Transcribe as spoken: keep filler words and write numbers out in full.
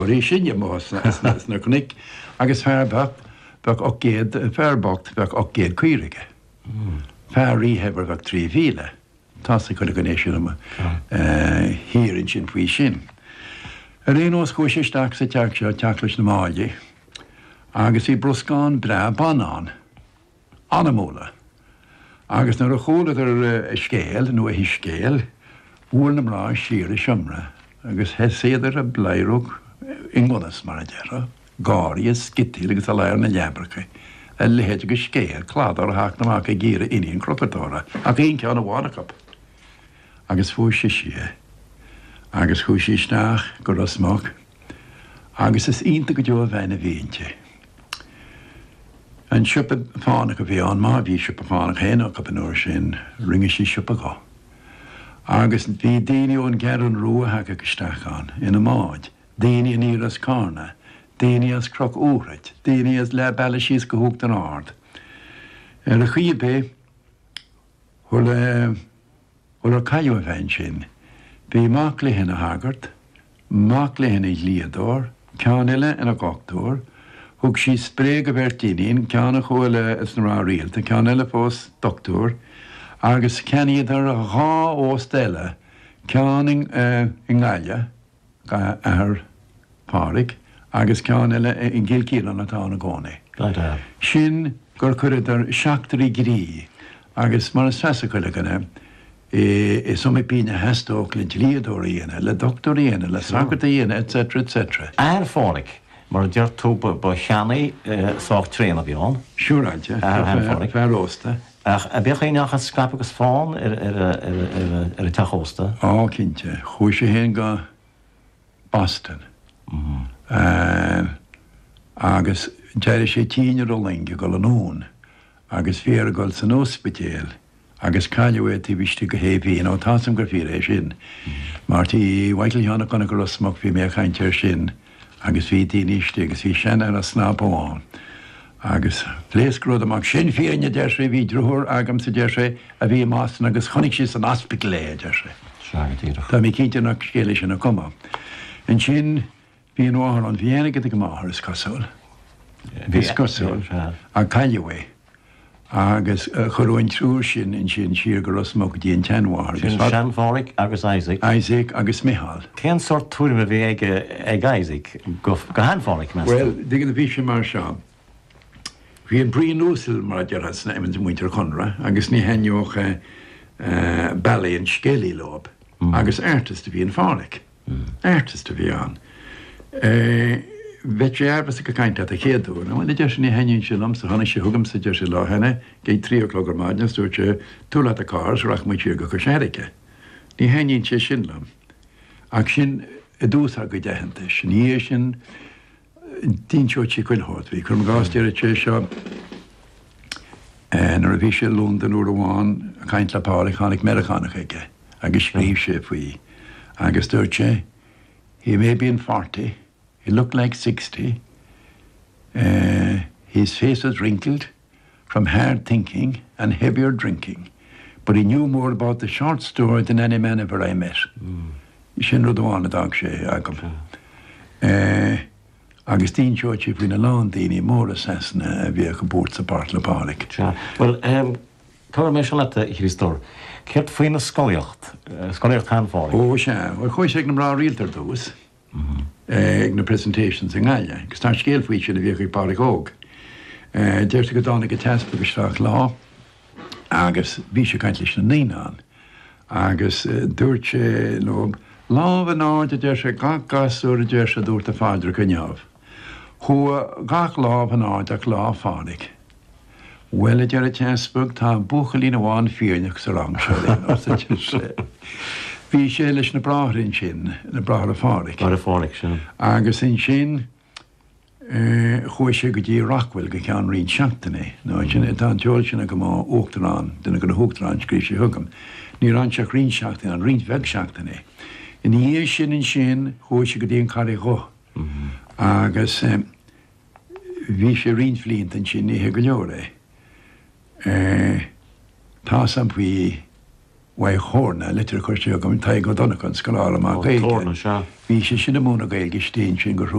Rí sinne más na chunig agus fearbach bach och géad fearbacht bach och géad cuirige. Fearí hebar bach trí víle. Tá sa chuile go éisi am híann sin faoi sin. A réonós chuisisteach sa teach seo teachlis na máide, agus í broscáin bre banán, anamóla. Agus nar a chola ar scéal, nó a hí scéal, bhúr na mrá siar a siomra, agus he séidir a bleirúg ingonas mar a deara, gáí a skití agus a leir na lebracha, a lehéid go scéal, cládar a haach na mácha gíra iníon crotatóra, a bhíon ceann a bhánacap. Agus fú sé sie, agus chú síisteach go rasmach, agus is ínta go deo a bheith na bhíonte. An siúpa fánach a bhí an má bhí siúpa fánach héanach a banúir sin ringe sí siúpa gá. Agus bhí daine ón gearan ruathe go isteachán ina máid, daine an íras cána, daine as croch úrait, daine as le baile síos go thugta an ard. Ar a chiabé, thul le thul ar caiú a bhain sin, bhí mac le hena hagart, mac le hena líadór, cean ile ina gachtór, thug sí spré go bheirt daoine, ceanna chuile is na rá rialta, cean ile fós doctor, agus ceaniad ar a dhá óstéile, cean in gáile ar páric, agus cean ile in gilcílan atá na gcónaí. Sin gur chuirid ar seachtarí grí, agus mar is feasa chuile ganna, is some bína heastóch le líadóir íana, le doctor íana, le sacrta íana, et cetera, et cetera. Ar fáric, mar deir tú ba cheannaí sách tréna bhíán? Siúráide, fearósta. Ach, a bheith chéine nach an scrap agus fáin ar a techósta? Á, cinnte. Chúis sé hen go Boston. Agus deir sé tíine ó linge go an ún, agus féar goil san ospitéal, agus caiúid tí bhiste go héhíon ó tásam gur fír é sin. Mar tí bhaitl teanna gona go rasmach bhí mé chaintear sin, agus bhí daoiste, agus bhí sin ar a snápáin. Agus léascród amach sin fíorne deir sé bhí drúthir agam sa deir sé a bhí másan agus chonig sí san aspic le deir sé. Tá mí cinnte nach scéala sin na cuma. An sin bhí an áthar an bhíana go go máthar is cosúil. Bhí cosúil a caiúé. Agus choróin trúr sin in sin siar go rasmach díon teanmhar. Sin Sean Fáric agus Isaac. Isaac agus Michal. Cén sort túirm a bhí ag Isaac go Han Fáric? Well, digan a bhí sin mar seo. Bhí an bríon úsil mar dearras na imimid muintear chunra, agus ní heneoch bailí an scéalaí lob, agus airtas a bhí an Fáric. Airtas a bhí an. Bheit sé arbas go caiinte a chéadú, na bhfuil deir sin ní heinn se lom sa hana sé thugam sa deir sé lá hena, gé trí o'clock maidna stúirte túla a cars rach mu tíir go go séirice. Ní heinn sé sin lom. Ach sin a dús a go dehananta, ní sin dínseo tí cuilthót bhí, chum gásteir a té seo nar a bhí sé Lúndan úr amháin a caiint le pála chanig mericánach aige, agus scríb sé faoi. Agus dúirte, he may be in forty, he looked like sixty, uh, his face was wrinkled from hard thinking and heavier drinking, but he knew more about the short story than any man ever I met. Sin rud amháin a dag sé agam. Agus tín seo tí bhína lán daoine mór asasna a bhí go búirt sa part le pálaigh. Well, tá mé se leta i Christór. Ceirt faoin na scoiliocht, scoiliocht Han Fáric? Ó se, bhil chuis ag na mrá rialtar dús, ag na presentations in gáile, gus tá scéal faoi sin a bhí go pálaigh óg. Deirta go dána go tespa go isteach lá, agus bhí sé caiint leis na naoine, agus dúirt sé nó lá bh náid a deir sé gach gasú a deir sé dúirt a fáidir go neamh. Chua gach lá bh náid ach lá Fáric. Well a deir a tespa tá buchalín amháin fíorneach sa rang se. Bhí sé leis na bráthrin sin, na bráthar a Fáric. Bráthar a Fáric sin. Agus in sin chuis sé go dtí Rockwell go ceann rion seachtainna. Nó sin tá teoil sinna go má Uachtarán, duna go na Uachtarán scríb sé thugam. Ní ran seach rion seachtainna, an rion bheith seachtainna. In dhé sin in sin chuis sé go dtíon cairigh go. Agus bhí sé rion flionn an sin níthe go leor é. Tá sam faoi wa chórna litir chuirte go ta go donna chun scalála má gaige. Tórna se. Bhí sé sin na múna gaige stín sin gur